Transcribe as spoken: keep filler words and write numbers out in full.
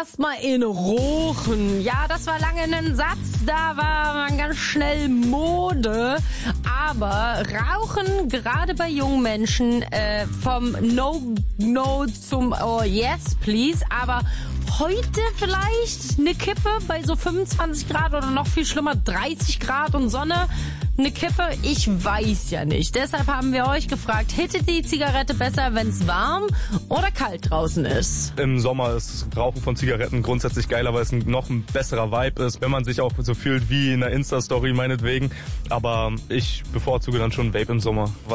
erstmal in Rochen. Ja, das war lange ein Satz, da war man ganz schnell Mode. Aber Rauchen, gerade bei jungen Menschen, äh, vom No-No zum Oh yes, please. Aber heute vielleicht eine Kippe bei so fünfundzwanzig Grad oder noch viel schlimmer dreißig Grad und Sonne. Eine Kippe? Ich weiß ja nicht. Deshalb haben wir euch gefragt, hittet die Zigarette besser, wenn es warm oder kalt draußen ist? Im Sommer ist das Rauchen von Zigaretten grundsätzlich geiler, weil es ein, noch ein besserer Vibe ist, wenn man sich auch so fühlt wie in einer Insta-Story meinetwegen. Aber ich bevorzuge dann schon Vape im Sommer.